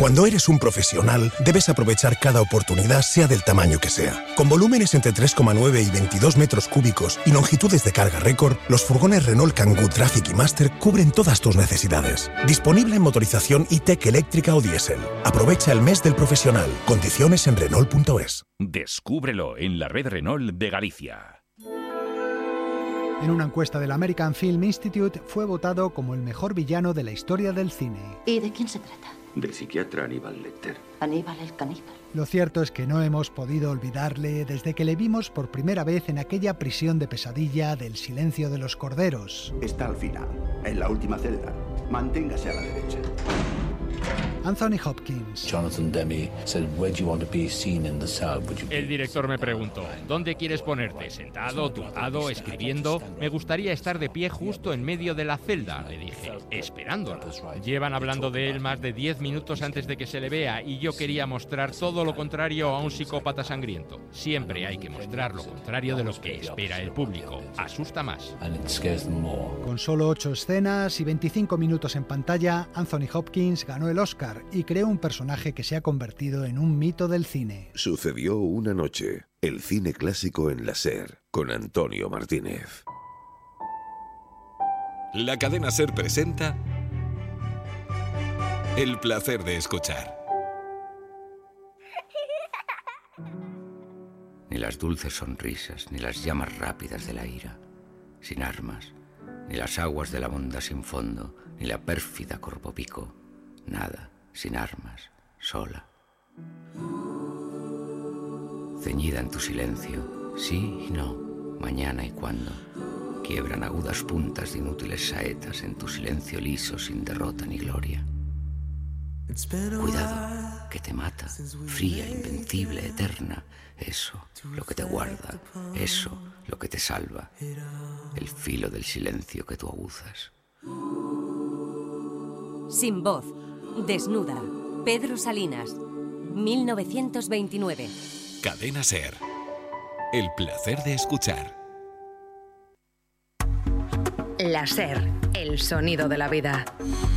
Cuando eres un profesional, debes aprovechar cada oportunidad, sea del tamaño que sea. Con volúmenes entre 3,9 y 22 metros cúbicos y longitudes de carga récord, los furgones Renault Kangoo Traffic y Master cubren todas tus necesidades. Disponible en motorización e-tech eléctrica o diésel. Aprovecha el mes del profesional. Condiciones en Renault.es. Descúbrelo en la red Renault de Galicia. En una encuesta del American Film Institute fue votado como el mejor villano de la historia del cine. ¿Y de quién se trata? Del psiquiatra Aníbal Lecter. Aníbal el caníbal. Lo cierto es que no hemos podido olvidarle desde que le vimos por primera vez en aquella prisión de pesadilla del Silencio de los Corderos. Está al final, en la última celda. Manténgase a la derecha. Anthony Hopkins. Jonathan Demme said, "Where do you want to be seen in the cell? El director me preguntó, ¿dónde quieres ponerte? ¿Sentado, tumbado, escribiendo? Me gustaría estar de pie justo en medio de la celda, le dije, esperándola. Llevan hablando de él más de 10 minutos antes de que se le vea y yo quería mostrar todo lo contrario a un psicópata sangriento. Siempre hay que mostrar lo contrario de lo que espera el público. Asusta más. Con solo 8 escenas y 25 minutos en pantalla, Anthony Hopkins ganó el Oscar y creó un personaje que se ha convertido en un mito del cine. Sucedió una noche, el cine clásico en la SER, con Antonio Martínez. La cadena SER presenta El placer de escuchar. Ni las dulces sonrisas, ni las llamas rápidas de la ira, sin armas, ni las aguas de la honda sin fondo, ni la pérfida Corpopico, nada. Sin armas, sola. Ceñida en tu silencio, sí y no, mañana y cuando. Quiebran agudas puntas de inútiles saetas en tu silencio liso sin derrota ni gloria. Cuidado, que te mata, fría, invencible, eterna. Eso, lo que te guarda, eso, lo que te salva. El filo del silencio que tú aguzas. Sin voz. Desnuda. Pedro Salinas. 1929. Cadena SER. El placer de escuchar. La SER. El sonido de la vida.